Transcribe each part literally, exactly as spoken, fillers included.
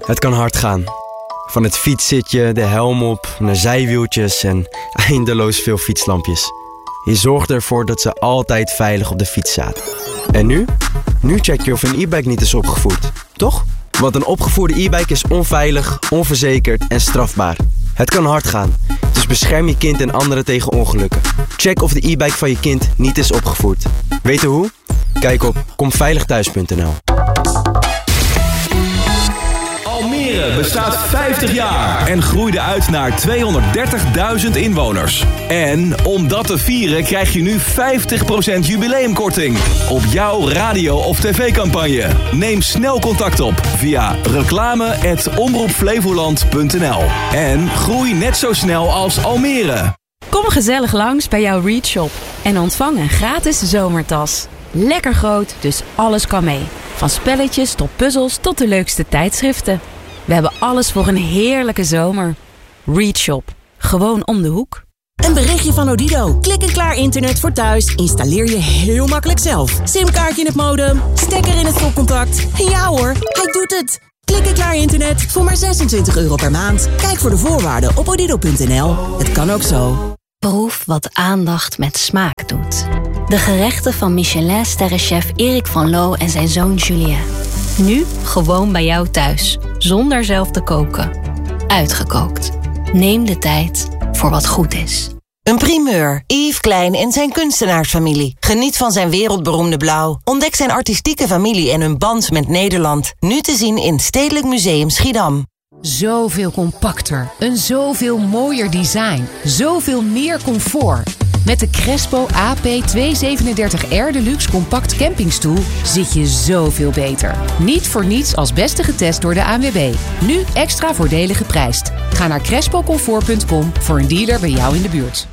Het kan hard gaan. Van het fietszitje, de helm op, naar zijwieltjes en eindeloos veel fietslampjes. Je zorgt ervoor dat ze altijd veilig op de fiets zaten. En nu? Nu check je of een e-bike niet is opgevoerd, toch? Want een opgevoerde e-bike is onveilig, onverzekerd en strafbaar. Het kan hard gaan, dus bescherm je kind en anderen tegen ongelukken. Check of de e-bike van je kind niet is opgevoerd. Weten hoe? Kijk op kom veilig thuis punt n l. Almere bestaat vijftig jaar en groeide uit naar tweehonderddertigduizend inwoners. En om dat te vieren krijg je nu vijftig procent jubileumkorting op jouw radio- of tv-campagne. Neem snel contact op via reclame at omroep flevoland punt n l. En groei net zo snel als Almere. Kom gezellig langs bij jouw Read Shop en ontvang een gratis zomertas. Lekker groot, dus alles kan mee. Van spelletjes tot puzzels tot de leukste tijdschriften. We hebben alles voor een heerlijke zomer. Read Shop. Gewoon om de hoek. Een berichtje van Odido. Klik en klaar internet voor thuis. Installeer je heel makkelijk zelf. Simkaartje in het modem. Stekker in het stopcontact. En ja hoor, hij doet het. Klik en klaar internet voor maar zesentwintig euro per maand. Kijk voor de voorwaarden op odido punt n l. Het kan ook zo. Proef wat aandacht met smaak doet. De gerechten van Michelin-sterrenchef Erik van Loo en zijn zoon Julien. Nu gewoon bij jou thuis, zonder zelf te koken. Uitgekookt. Neem de tijd voor wat goed is. Een primeur. Yves Klein en zijn kunstenaarsfamilie. Geniet van zijn wereldberoemde blauw. Ontdek zijn artistieke familie en hun band met Nederland. Nu te zien in Stedelijk Museum Schiedam. Zoveel compacter, een zoveel mooier design, zoveel meer comfort. Met de Crespo A P tweehonderdzevenendertig R Deluxe Compact Campingstoel zit je zoveel beter. Niet voor niets als beste getest door de A N W B. Nu extra voordelig geprijsd. Ga naar crespo comfort punt com voor een dealer bij jou in de buurt.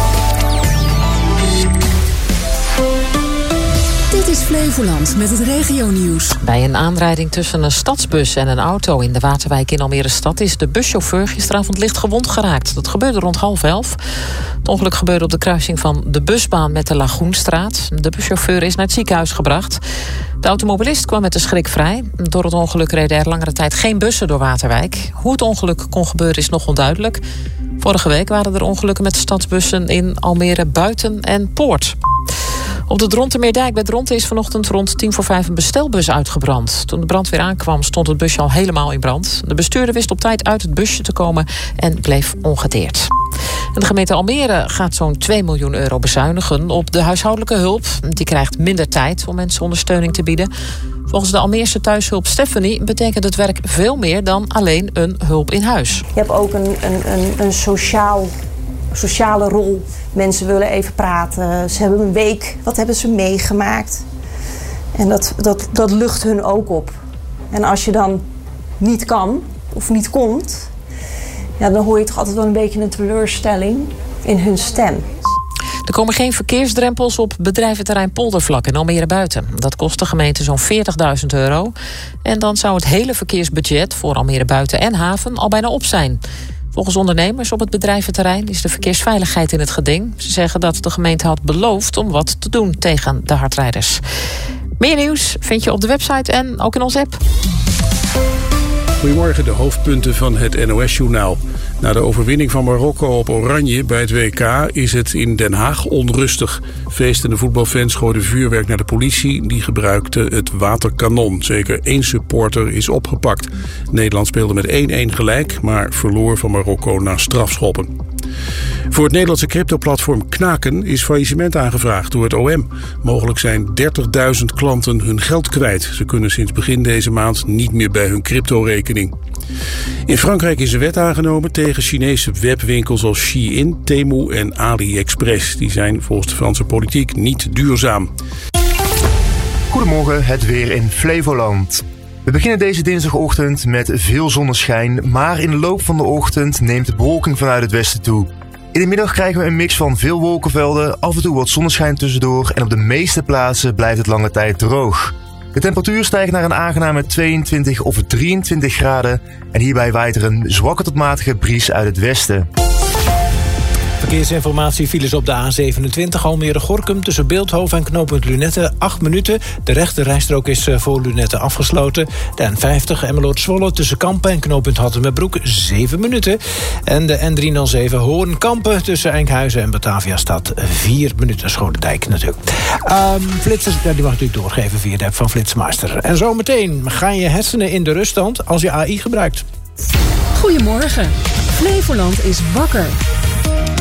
Dit is Flevoland met het regionieuws. Bij een aanrijding tussen een stadsbus en een auto in de Waterwijk in Almere stad is de buschauffeur gisteravond licht gewond geraakt. Dat gebeurde rond half elf. Het ongeluk gebeurde op de kruising van de busbaan met de Lagoenstraat. De buschauffeur is naar het ziekenhuis gebracht. De automobilist kwam met de schrik vrij. Door het ongeluk reden er langere tijd geen bussen door Waterwijk. Hoe het ongeluk kon gebeuren is nog onduidelijk. Vorige week waren er ongelukken met stadsbussen in Almere Buiten en Poort. Op de Drontermeerdijk bij Dronten is vanochtend rond tien voor vijf een bestelbus uitgebrand. Toen de brandweer aankwam stond het busje al helemaal in brand. De bestuurder wist op tijd uit het busje te komen en bleef ongedeerd. En de gemeente Almere gaat zo'n twee miljoen euro bezuinigen op de huishoudelijke hulp. Die krijgt minder tijd om mensen ondersteuning te bieden. Volgens de Almeerse thuishulp Stephanie betekent het werk veel meer dan alleen een hulp in huis. Je hebt ook een, een, een, een sociaal... sociale rol. Mensen willen even praten. Ze hebben een week. Wat hebben ze meegemaakt? En dat, dat, dat lucht hun ook op. En als je dan niet kan of niet komt, ja, dan hoor je toch altijd wel een beetje een teleurstelling in hun stem. Er komen geen verkeersdrempels op bedrijventerrein Poldervlak in Almere Buiten. Dat kost de gemeente zo'n veertigduizend euro. En dan zou het hele verkeersbudget voor Almere Buiten en haven al bijna op zijn. Volgens ondernemers op het bedrijventerrein is de verkeersveiligheid in het geding. Ze zeggen dat de gemeente had beloofd om wat te doen tegen de hardrijders. Meer nieuws vind je op de website en ook in onze app. Goedemorgen, de hoofdpunten van het N O S-journaal. Na de overwinning van Marokko op Oranje bij het W K is het in Den Haag onrustig. Feestende voetbalfans gooiden vuurwerk naar de politie. Die gebruikte het waterkanon. Zeker één supporter is opgepakt. Nederland speelde met één-één gelijk, maar verloor van Marokko na strafschoppen. Voor het Nederlandse cryptoplatform Knaken is faillissement aangevraagd door het O M. Mogelijk zijn dertigduizend klanten hun geld kwijt. Ze kunnen sinds begin deze maand niet meer bij hun cryptorekening. In Frankrijk is een wet aangenomen tegen Chinese webwinkels als Shein, Temu en AliExpress. Die zijn volgens de Franse politiek niet duurzaam. Goedemorgen, het weer in Flevoland. We beginnen deze dinsdagochtend met veel zonneschijn, maar in de loop van de ochtend neemt de bewolking vanuit het westen toe. In de middag krijgen we een mix van veel wolkenvelden, af en toe wat zonneschijn tussendoor en op de meeste plaatsen blijft het lange tijd droog. De temperatuur stijgt naar een aangename tweeëntwintig of drieëntwintig graden en hierbij waait er een zwakke tot matige bries uit het westen. Verkeersinformatie, files op de A zevenentwintig Almere-Gorinchem tussen Beeldhoven en knooppunt Lunette acht minuten. De rechte rijstrook is voor Lunette afgesloten. De N vijftig Emmeloord-Zwolle tussen Kampen en knooppunt Hattemerbroek zeven minuten. En de N driehonderdzeven Hoorn-Kampen tussen Enkhuizen en Bataviastad vier minuten. Schonendijk natuurlijk. Um, flitsers, ja, die mag ik natuurlijk doorgeven via de app van Flitsmaster. En zometeen gaan je hersenen in de ruststand als je A I gebruikt. Goedemorgen. Flevoland is wakker.